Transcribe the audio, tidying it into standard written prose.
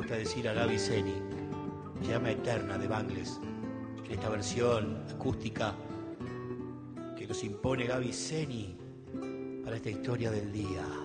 gusta decir a Gaby Zeni, Llama Eterna de Bangles, en esta versión acústica que nos impone Gaby Zeni para esta historia del día.